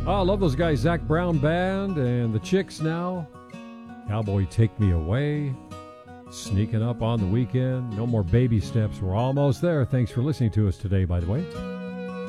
Oh, I love those guys, Zach Brown Band and the Chicks now. Cowboy Take Me Away. Sneaking up on the weekend. No more baby steps. We're almost there. Thanks for listening to us today, by the way.